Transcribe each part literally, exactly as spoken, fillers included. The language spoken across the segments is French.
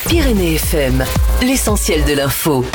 Pyrénées F M, l'essentiel de l'info.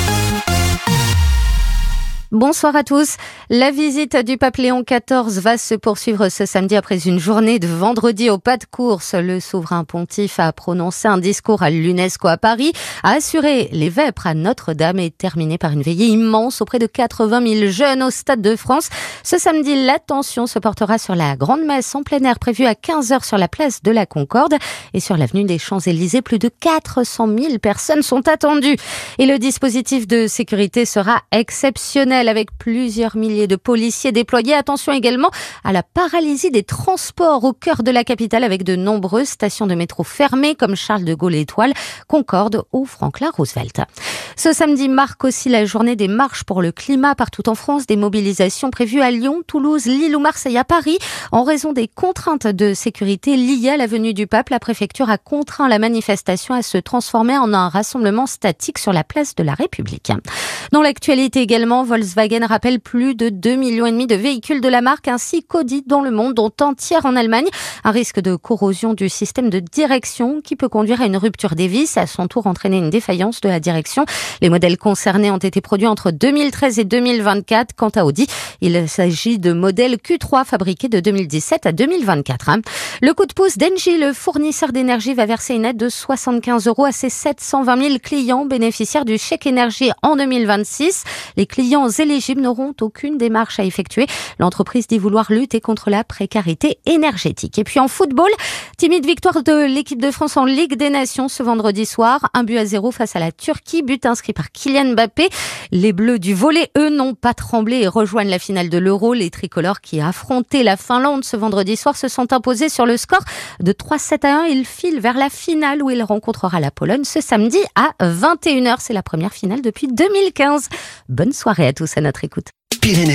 Bonsoir à tous. La visite du pape Léon quatorze va se poursuivre ce samedi après une journée de vendredi au pas de course. Le souverain pontife a prononcé un discours à l'UNESCO à Paris, a assuré les vêpres à Notre-Dame et terminé par une veillée immense auprès de quatre-vingt mille jeunes au Stade de France. Ce samedi, l'attention se portera sur la grande messe en plein air prévue à quinze heures sur la place de la Concorde et sur l'avenue des Champs-Élysées. Plus de quatre cent mille personnes sont attendues. Et le dispositif de sécurité sera exceptionnel, avec plusieurs milliers de policiers déployés. Attention également à la paralysie des transports au cœur de la capitale, avec de nombreuses stations de métro fermées comme Charles de Gaulle Étoile, Concorde ou Franklin Roosevelt. Ce samedi marque aussi la journée des marches pour le climat partout en France. Des mobilisations prévues à Lyon, Toulouse, Lille ou Marseille. À Paris, en raison des contraintes de sécurité liées à la venue du pape, la préfecture a contraint la manifestation à se transformer en un rassemblement statique sur la place de la République. Dans l'actualité également, Volkswagen rappelle plus de deux millions et demi de véhicules de la marque ainsi qu'Audi dans le monde, dont entière en Allemagne. Un risque de corrosion du système de direction qui peut conduire à une rupture des vis et à son tour entraîner une défaillance de la direction. Les modèles concernés ont été produits entre deux mille treize et deux mille vingt-quatre. Quant à Audi, il s'agit de modèles Q trois fabriqués de deux mille dix-sept à deux mille vingt-quatre. Le coup de pouce d'Engie, le fournisseur d'énergie, va verser une aide de soixante-quinze euros à ses sept cent vingt mille clients bénéficiaires du chèque énergie en deux mille vingt-six. Les clients éligibles n'auront aucune démarche à effectuer. L'entreprise dit vouloir lutter contre la précarité énergétique. Et puis en football, timide victoire de l'équipe de France en Ligue des Nations ce vendredi soir. Un but à zéro face à la Turquie, but inscrit par Kylian Mbappé. Les Bleus du volley, eux, n'ont pas tremblé et rejoignent la finale de l'Euro. Les tricolores qui affrontaient la Finlande ce vendredi soir se sont imposés sur le score de trois sept à un. Ils filent vers la finale où il rencontrera la Pologne ce samedi à vingt et une heures. C'est la première finale depuis deux mille quinze. Bonne soirée à tous à notre écoute. Pyrénées